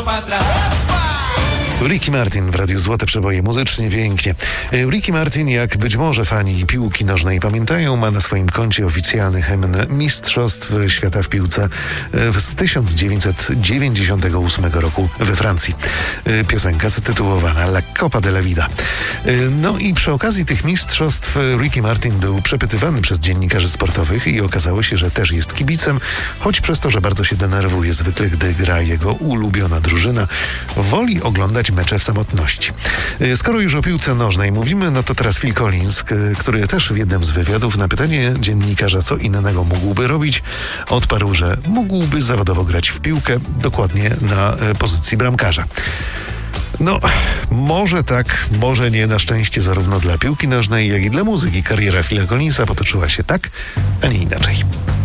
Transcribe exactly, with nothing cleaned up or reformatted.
para atrás. Ricky Martin w Radiu Złote Przeboje, muzycznie pięknie. Ricky Martin, jak być może fani piłki nożnej pamiętają, ma na swoim koncie oficjalny hymn Mistrzostw Świata w piłce z tysiąc dziewięćset dziewięćdziesiątego ósmego roku we Francji. Piosenka zatytułowana La Copa de la Vida. No i przy okazji tych mistrzostw Ricky Martin był przepytywany przez dziennikarzy sportowych i okazało się, że też jest kibicem, choć przez to, że bardzo się denerwuje zwykle, gdy gra jego ulubiona drużyna, woli oglądać mecze w samotności. Skoro już o piłce nożnej mówimy, no to teraz Phil Collins, który też w jednym z wywiadów na pytanie dziennikarza, co innego mógłby robić, odparł, że mógłby zawodowo grać w piłkę, dokładnie na pozycji bramkarza. No, może tak, może nie. Na szczęście zarówno dla piłki nożnej, jak i dla muzyki kariera Phila Collinsa potoczyła się tak, a nie inaczej.